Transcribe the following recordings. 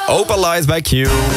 Opa Light bij Q.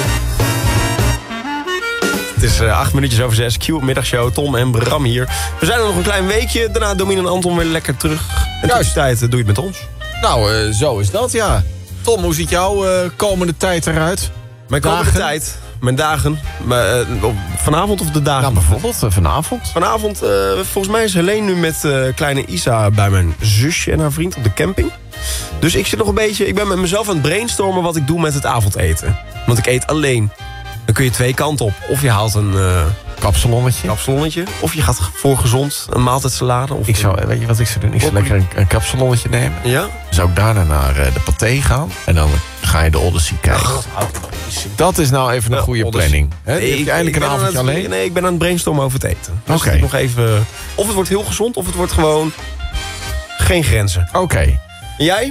Het is 8 minuutjes over 6. Q middagshow. Tom en Bram hier. We zijn er nog een klein weekje. Daarna Domien en Anton weer lekker terug. En tussentijd doe je het met ons. Nou, zo is dat, ja. Tom, hoe ziet jouw komende tijd eruit? Mijn komende tijd... Mijn dagen. Vanavond of de dagen? Nou, bijvoorbeeld vanavond. Vanavond, volgens mij is Helene nu met kleine Isa bij mijn zusje en haar vriend op de camping. Dus ik zit nog een beetje... Ik ben met mezelf aan het brainstormen wat ik doe met het avondeten. Want ik eet alleen. Dan kun je twee kanten op. Of je haalt een... kapsalonnetje. Of je gaat voor gezond een maaltijdsalade. Of weet je wat ik zou doen? Ik zou lekker een kapsalonnetje nemen. Ja? Dan zou ik daarna naar de Pathé gaan. En dan ga je de Odyssey kijken. Dat is nou even een goede planning. Heb je eindelijk een avondje alleen? Nee, ik ben aan het brainstormen over het eten. Dus Oké. nog even... Of het wordt heel gezond, of het wordt gewoon... Geen grenzen. Oké. En jij?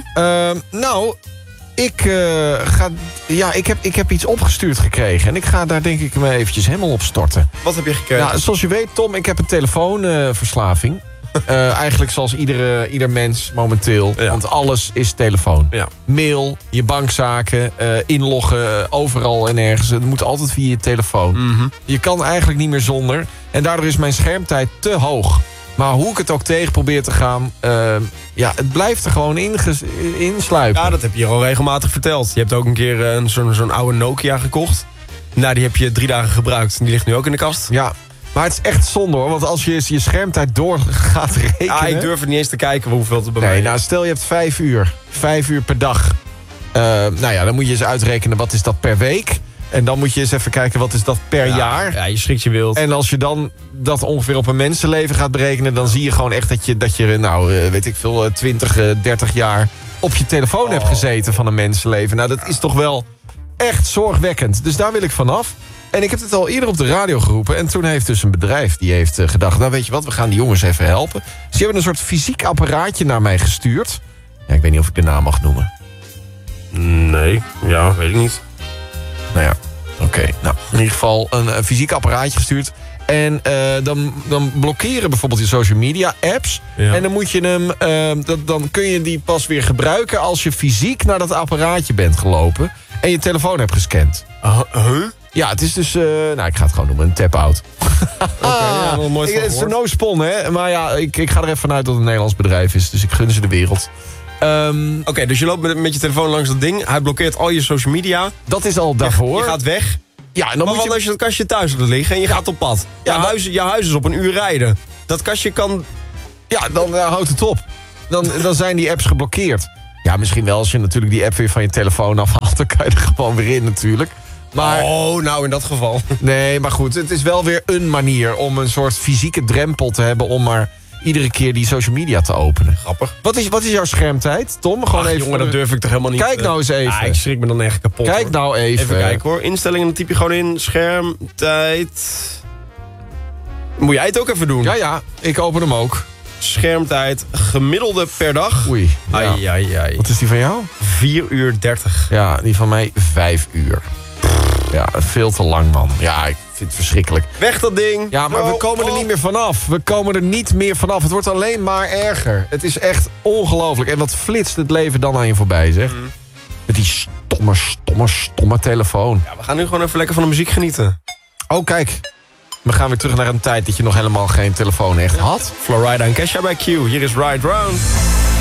Ik heb iets opgestuurd gekregen. En ik ga daar denk ik me eventjes helemaal op storten. Wat heb je gekregen? Ja, zoals je weet, Tom, ik heb een telefoonverslaving. Eigenlijk zoals ieder mens momenteel. Ja. Want alles is telefoon. Ja. Mail, je bankzaken, inloggen, overal en ergens. Het moet altijd via je telefoon. Mm-hmm. Je kan eigenlijk niet meer zonder. En daardoor is mijn schermtijd te hoog. Maar hoe ik het ook tegen probeer te gaan... het blijft er gewoon insluipen. Ja, dat heb je al regelmatig verteld. Je hebt ook een keer zo'n oude Nokia gekocht. Nou, die heb je 3 dagen gebruikt. En die ligt nu ook in de kast. Ja, maar het is echt zonde hoor. Want als je je schermtijd door gaat rekenen... Ja, ik durf het niet eens te kijken hoeveel het bij mij is. Nou, stel je hebt 5 uur. 5 uur per dag. Dan moet je eens uitrekenen wat is dat per week... En dan moet je eens even kijken, wat is dat per jaar? Ja, je schrikt je wild. En als je dan dat ongeveer op een mensenleven gaat berekenen... dan zie je gewoon echt dat je 20, 30 jaar op je telefoon hebt gezeten van een mensenleven. Nou, dat is toch wel echt zorgwekkend. Dus daar wil ik vanaf. En ik heb het al eerder op de radio geroepen. En toen heeft dus een bedrijf die heeft gedacht... nou, weet je wat, we gaan die jongens even helpen. Dus die hebben een soort fysiek apparaatje naar mij gestuurd. Ja, ik weet niet of ik de naam mag noemen. Nee, ja, weet ik niet. Nou ja, oké. Nou, in ieder geval een fysiek apparaatje gestuurd. En dan blokkeren bijvoorbeeld je social media apps. Ja. En dan moet je hem... dan kun je die pas weer gebruiken... als je fysiek naar dat apparaatje bent gelopen... en je telefoon hebt gescand. Ja, het is dus... ik ga het gewoon noemen, een tap-out. Wel mooi van Het is gehoord. no spon, hè. Maar ja, ik ga er even vanuit dat het een Nederlands bedrijf is. Dus ik gun ze de wereld. Oké, dus je loopt met je telefoon langs dat ding. Hij blokkeert al je social media. Dat is al daarvoor. Je gaat weg. Ja, en dan Maar moet wat als je dat kastje thuis laat liggen en je gaat op pad? Je huis is op een uur rijden. Dat kastje kan... Ja, dan houdt het op. Dan zijn die apps geblokkeerd. Ja, misschien wel als je natuurlijk die app weer van je telefoon afhaalt... dan kan je er gewoon weer in natuurlijk. Maar, nou in dat geval. Nee, maar goed, het is wel weer een manier... om een soort fysieke drempel te hebben... om maar iedere keer die social media te openen. Grappig. Wat is jouw schermtijd, Tom? Gewoon even jongen, dat durf ik toch helemaal niet. Kijk nou eens even. Ik schrik me dan echt kapot. Kijk hoor. nou even. Even kijken hoor. Instellingen, dan typ je gewoon in. Schermtijd. Moet jij het ook even doen? Ja, ik open hem ook. Schermtijd gemiddelde per dag. Oei. Ja. Ai. Wat is die van jou? 4:30. Ja, die van mij 5 uur. Ja, veel te lang, man. Ja, ik vind het verschrikkelijk. Weg dat ding. Ja, maar we komen er niet meer vanaf. We komen er niet meer vanaf. Het wordt alleen maar erger. Het is echt ongelooflijk. En wat flitst het leven dan aan je voorbij, zeg. Met die stomme telefoon. Ja, we gaan nu gewoon even lekker van de muziek genieten. Oh, kijk. We gaan weer terug naar een tijd dat je nog helemaal geen telefoon echt had. Florida en Kesha bij Q. Hier is Ride Round.